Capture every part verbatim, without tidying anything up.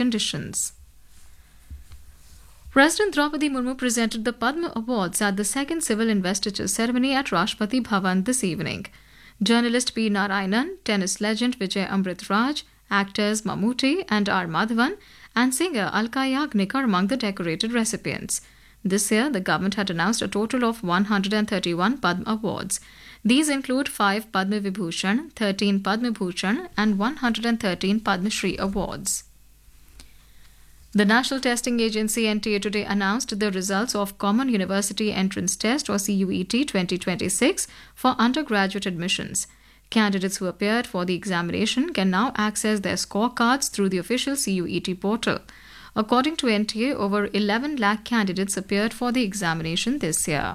conditions. President Draupadi Murmu presented the Padma Awards at the second civil investiture ceremony at Rashtrapati Bhavan this evening. Journalist P. Narayanan, tennis legend Vijay Amritraj, actors Mammootty and R. Madhavan, and singer Alka Yagnik are among the decorated recipients. This year, the government had announced a total of one hundred thirty-one Padma Awards. These include five Padma Vibhushan, thirteen Padma Bhushan, and one hundred thirteen Padma Shri Awards. The National Testing Agency N T A today announced the results of Common University Entrance Test or C U E T twenty twenty-six for undergraduate admissions. Candidates who appeared for the examination can now access their scorecards through the official C U E T portal. According to N T A, over eleven lakh candidates appeared for the examination this year.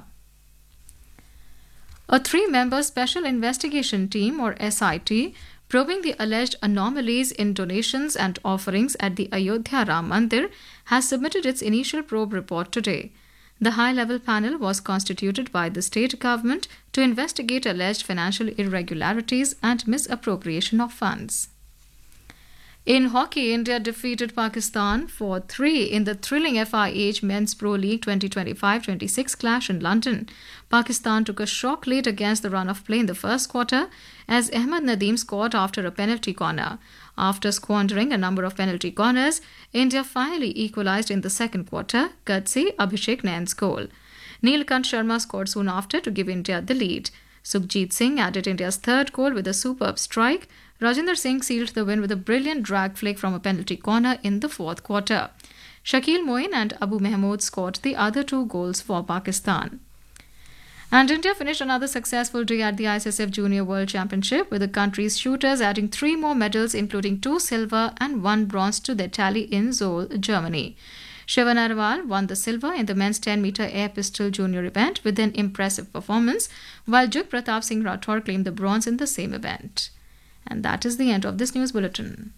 A three-member Special Investigation Team or S I T probing the alleged anomalies in donations and offerings at the Ayodhya Ram Mandir has submitted its initial probe report today. The high-level panel was constituted by the state government to investigate alleged financial irregularities and misappropriation of funds. In hockey, India defeated Pakistan four three in the thrilling F I H Men's Pro League twenty twenty-five twenty-six clash in London. Pakistan took a shock lead against the run of play in the first quarter as Ahmed Nadeem scored after a penalty corner. After squandering a number of penalty corners, India finally equalised in the second quarter, courtesy Abhishek Nain's goal. Neelkant Sharma scored soon after to give India the lead. Sukhjit Singh added India's third goal with a superb strike. Rajinder Singh sealed the win with a brilliant drag flick from a penalty corner in the fourth quarter. Shakil Moin and Abu Mahmood scored the other two goals for Pakistan. And India finished another successful day at the I S S F Junior World Championship, with the country's shooters adding three more medals, including two silver and one bronze to their tally in Seoul, Germany. Shivan Narwal won the silver in the men's ten meter air pistol junior event with an impressive performance, while Jug Pratap Singh Rathore claimed the bronze in the same event. And that is the end of this news bulletin.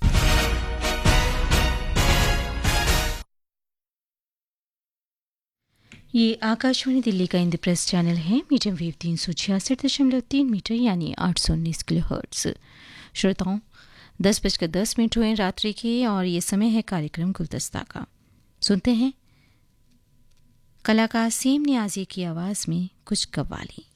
ये आकाशवाणी दिल्ली का Hindi press channel है। Medium wave तीन सौ छियासठ दशमलव तीन metre यानी आठ सौ उन्नीस किलो हर्ट्स। श्रोताओं, दस बजकर दस मिनट हुए रात्रि के और ये समय है कार्यक्रम गुलदस्ता का। सुनते हैं कलाकार सीम नियाजी की आवाज़ में कुछ कव्वाली।